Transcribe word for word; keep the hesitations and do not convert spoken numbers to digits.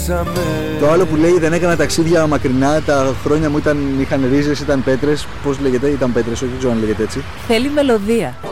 Το άλλο που λέει δεν έκανα ταξίδια μακρινά, τα χρόνια μου ήταν, είχαν ρίζες, ήταν πέτρες. Πώς λέγεται, ήταν πέτρες, όχι δεν ξέρω αν λέγεται έτσι. Θέλει μελωδία.